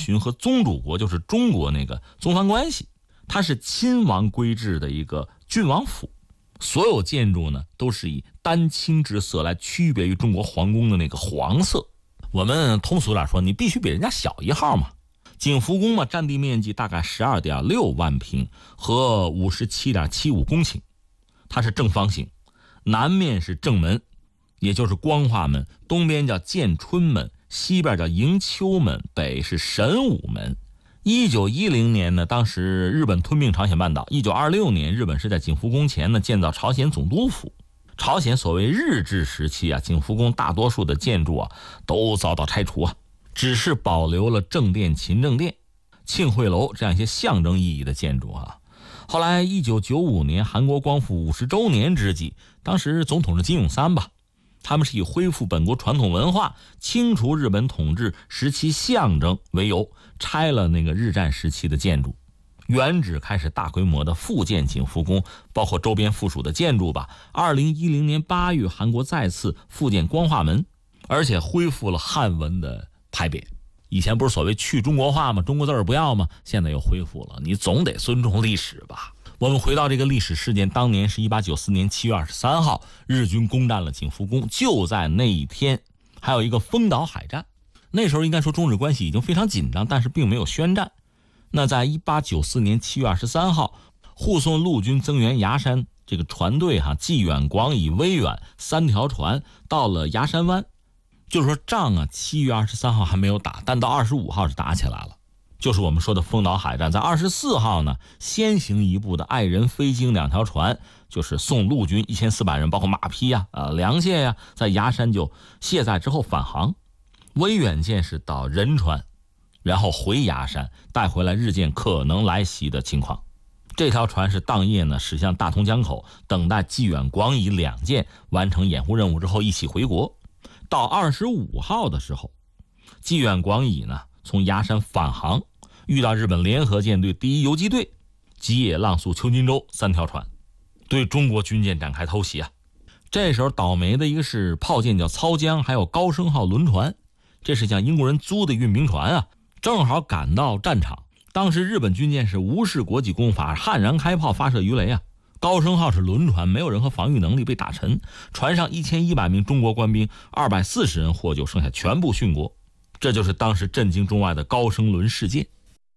巡和宗主国，就是中国那个宗藩关系，它是亲王规制的一个郡王府，所有建筑呢都是以丹青之色来区别于中国皇宫的那个黄色。我们通俗点说，你必须比人家小一号嘛。景福宫嘛，占地面积大概12.6万平和57.75公顷，它是正方形，南面是正门，也就是光化门，东边叫建春门，西边叫迎秋门，北是神武门。1910年呢，当时日本吞并朝鲜半岛，1926年日本是在景福宫前呢建造朝鲜总督府。朝鲜所谓日治时期啊，景福宫大多数的建筑啊都遭到拆除啊，只是保留了正殿、勤政殿、庆会楼这样一些象征意义的建筑啊。后来1995年韩国光复50周年之际，当时总统是金泳三吧，他们是以恢复本国传统文化、清除日本统治时期象征为由，拆了那个日战时期的建筑，原址开始大规模的复建景福宫，包括周边附属的建筑吧。2010年8月，韩国再次复建光化门，而且恢复了汉文的牌匾。以前不是所谓去中国化吗？中国字儿不要吗？现在又恢复了，你总得尊重历史吧。我们回到这个历史事件，当年是1894年7月23号，日军攻占了景福宫，就在那一天，还有一个丰岛海战。那时候应该说中日关系已经非常紧张，但是并没有宣战。那在1894年7月23号，护送陆军增援崖山这个船队济远、广以、威远3条船到了崖山湾。就是说仗啊，7月23号还没有打，但到25号是打起来了，就是我们说的丰岛海战。在24号呢，先行一步的爱人、飞鲸2条船，就是送陆军1400人，包括马匹呀、粮械呀，在崖山就卸载之后返航。威远舰是到仁川，然后回崖山，带回来日舰可能来袭的情况。这条船是当夜呢驶向大同江口，等待济远、广以2舰完成掩护任务之后一起回国。到25号的时候，济远、广以呢从崖山返航，遇到日本联合舰队第1游击队、吉野、浪速、秋金州3条船，对中国军舰展开偷袭啊。这时候倒霉的一个是炮舰叫操江，还有高升号轮船，这是向英国人租的运兵船啊，正好赶到战场。当时日本军舰是无视国际公法，悍然开炮发射鱼雷啊。高升号是轮船，没有任何防御能力，被打沉。船上1100名中国官兵，240人获救，剩下全部殉国。这就是当时震惊中外的高升轮事件。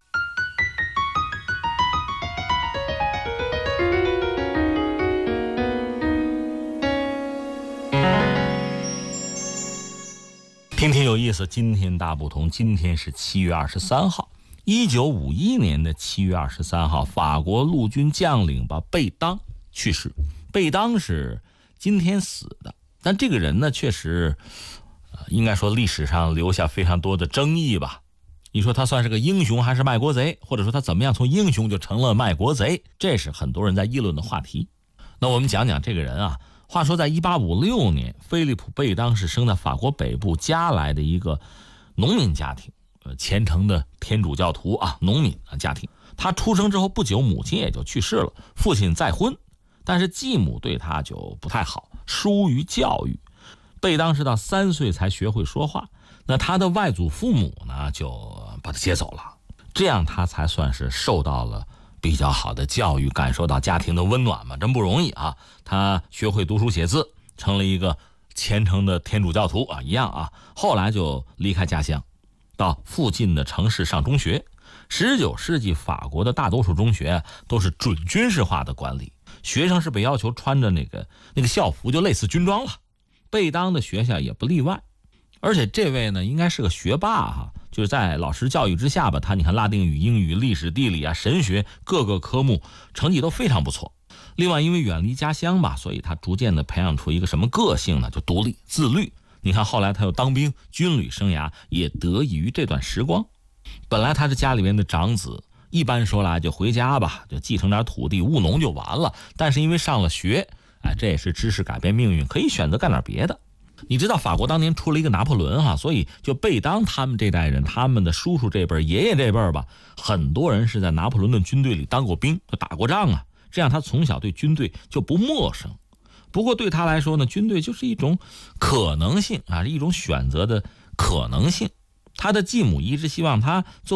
听听有意思，今天大不同，今天是7月23号。1951年的7月23号，法国陆军将领吧贝当去世。贝当是今天死的，但这个人呢，确实应该说历史上留下非常多的争议吧。你说他算是个英雄还是卖国贼，或者说他怎么样从英雄就成了卖国贼，这是很多人在议论的话题。那我们讲讲这个人啊。话说在1856年，菲利普·贝当是生在法国北部加莱的一个农民家庭，虔诚的天主教徒啊，农民家庭。他出生之后不久，母亲也就去世了，父亲再婚，但是继母对他就不太好，疏于教育。贝当是到3岁才学会说话，那他的外祖父母呢，就把他接走了，这样他才算是受到了比较好的教育，感受到家庭的温暖嘛，真不容易啊！他学会读书写字，成了一个虔诚的天主教徒啊，一样啊。后来就离开家乡，到附近的城市上中学。19世纪法国的大多数中学都是准军事化的管理，学生是被要求穿着那个校服，就类似军装了。贝当的学校也不例外，而且这位呢，应该是个学霸哈。就是在老师教育之下吧，他你看拉丁语、英语、历史、地理啊、神学各个科目成绩都非常不错。另外因为远离家乡吧，所以他逐渐的培养出一个什么个性呢？就独立自律。你看后来他又当兵，军旅生涯也得益于这段时光。本来他是家里面的长子，一般说来就回家吧，就继承点土地务农就完了。但是因为上了学，这也是知识改变命运，可以选择干点别的。你知道法国当年出了一个拿破仑哈，所以就贝当他们这代人，他们的叔叔这辈、爷爷这辈吧，很多人是在拿破仑的军队里当过兵，就打过仗啊。这样他从小对军队就不陌生。不过对他来说呢，军队就是一种可能性啊，是一种选择的可能性。他的继母一直希望他做